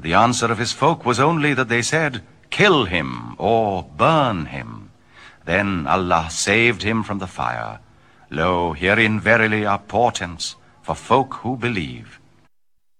But the answer of his folk was only that they said, "Kill him or burn him." Then Allah saved him from the fire. Lo, herein verily are portents for folk who believe.